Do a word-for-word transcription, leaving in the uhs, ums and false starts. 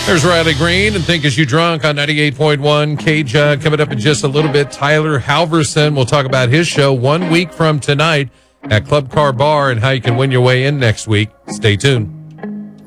There's Riley Green and Think As You Drunk on ninety-eight point one K J U. Coming up in just a little bit, Tyler Halverson will talk about his show one week from tonight at Club Car Bar and how you can win your way in next week. Stay tuned.